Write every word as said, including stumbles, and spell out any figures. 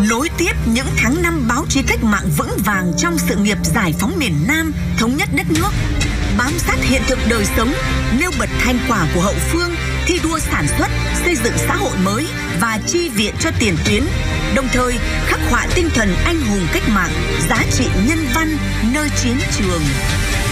nối tiếp những tháng năm báo chí cách mạng vững vàng trong sự nghiệp giải phóng miền Nam, thống nhất đất nước, bám sát hiện thực đời sống, nêu bật thành quả của hậu phương, thi đua sản xuất, xây dựng xã hội mới và chi viện cho tiền tuyến, đồng thời khắc họa tinh thần anh hùng cách mạng, giá trị nhân văn nơi chiến trường.